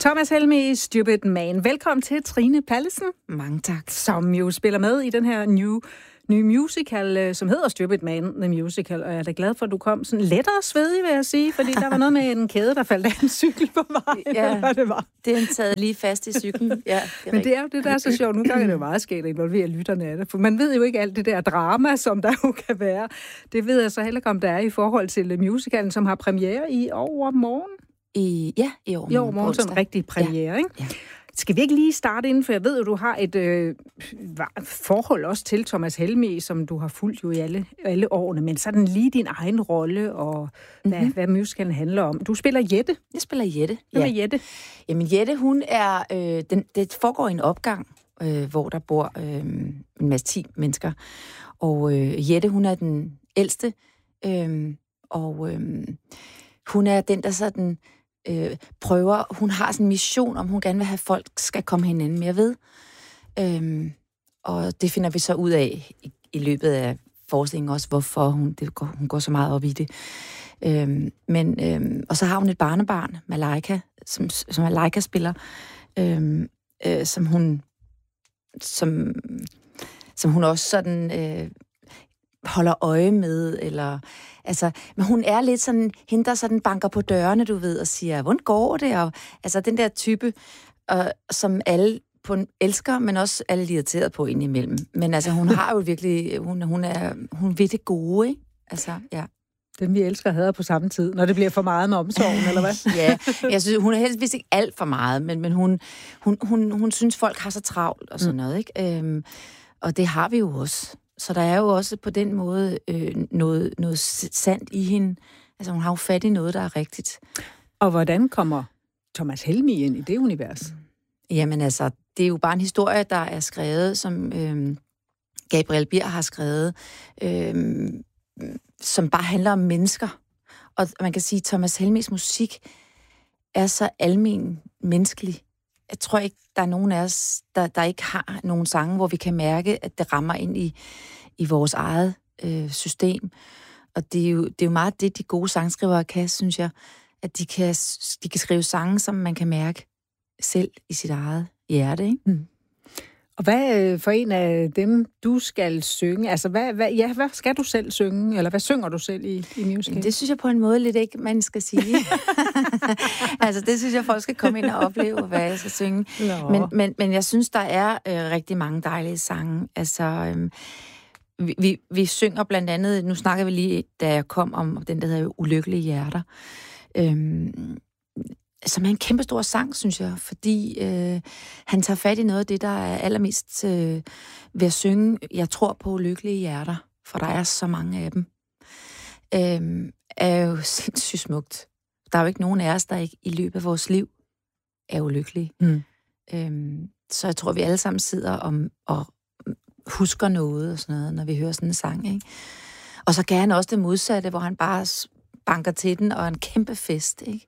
Thomas Helmig, Stupid Man. Velkommen til Trine Pallesen. Mange tak. Som jo spiller med i den her nye musical, som hedder Stupid Man, The Musical. Og jeg er da glad for, at du kom sådan lettere svedig, vil jeg sige, fordi der var noget med en kæde, der faldt af en cykel på vejen, eller hvad det var. Det er taget lige fast i cyklen. Ja, men det er jo det, der er så sjovt. Nogle gange er det jo meget skægt at involvere lytterne af det, for man ved jo ikke alt det der drama, som der jo kan være. Det ved jeg så heller ikke, om der er i forhold til musicalen, som har premiere i overmorgen. I overmorgen. Sådan en rigtig premiere, ikke? Ja. Skal vi ikke lige starte inden, for jeg ved jo, du har et forhold også til Thomas Helmig, som du har fulgt jo i alle årene, men sådan lige din egen rolle og hvad musicalen handler om. Du spiller Jette. Jeg spiller Jette. Hvem er Jette? Jamen Jette, hun er, det foregår i en opgang, hvor der bor en masse 10 mennesker, og Jette, hun er den ældste, hun er den, der sådan prøver, hun har sådan en mission, om hun gerne vil have, folk skal komme hinanden mere ved. Og det finder vi så ud af i løbet af forskningen også, hvorfor hun går så meget op i det. Og så har hun et barnebarn, Malaika, som Malaika spiller, som hun også sådan holder øje med, eller altså, men hun er lidt sådan, hende der sådan banker på dørene, du ved, og siger, hvordan går det? Og altså den der type, som alle elsker, men også alle irriteret på indimellem. Men altså, hun har jo virkelig, hun ved det gode, ikke? Altså, ja. Dem vi elsker og hader på samme tid, når det bliver for meget med omsorgen, eller hvad? Ja, jeg synes, hun er helst vist ikke alt for meget, men hun synes, folk har så travlt og sådan noget, ikke? Og det har vi jo også. Så der er jo også på den måde noget sandt i hende. Altså, hun har jo fat i noget, der er rigtigt. Og hvordan kommer Thomas Helmig ind i det univers? Jamen altså, det er jo bare en historie, der er skrevet, som Gabriel Bier har skrevet, som bare handler om mennesker. Og man kan sige, at Thomas Helmigs musik er så almen menneskelig. Jeg tror ikke, der er nogen af os, der ikke har nogen sange, hvor vi kan mærke, at det rammer ind i vores eget system. Og det er jo meget det, de gode sangskrivere kan, synes jeg. At de kan skrive sange, som man kan mærke selv i sit eget hjerte, ikke? Mm. Og hvad for en af dem, du skal synge? Altså, hvad skal du selv synge? Eller hvad synger du selv i musical? Det synes jeg på en måde lidt ikke, man skal sige. Altså, det synes jeg, folk skal komme ind og opleve, hvad jeg skal synge. Men jeg synes, der er rigtig mange dejlige sange. Altså, vi synger blandt andet, nu snakker vi lige, da jeg kom om den, der hedder Ulykkelige Hjerter. Som er en kæmpe stor sang, synes jeg, fordi han tager fat i noget af det, der er allermest ved at synge, jeg tror på ulykkelige hjerter, for der er så mange af dem, er jo sindssygt smukt. Der er jo ikke nogen af os, der ikke i løbet af vores liv er ulykkelige. Så jeg tror, vi alle sammen sidder og husker noget og sådan noget, når vi hører sådan en sang, ikke? Og så gerne også det modsatte, hvor han bare banker til den, og en kæmpe fest, ikke?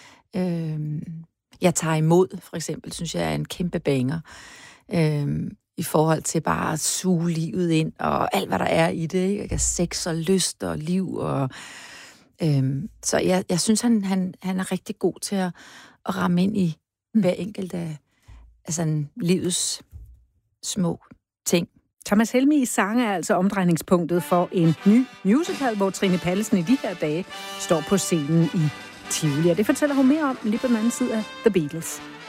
Jeg tager imod, for eksempel, synes jeg er en kæmpe banger, i forhold til bare at suge livet ind, og alt, hvad der er i det, ikke? Sex og lyst og liv, og så jeg synes, han er rigtig god til at ramme ind i hver enkelt af sådan livets små ting. Thomas Helmigs sange er altså omdrejningspunktet for en ny musical, hvor Trine Pallesen i de her dage står på scenen i Tivoli. Og det fortæller hun mere om lige på den anden side af The Beatles.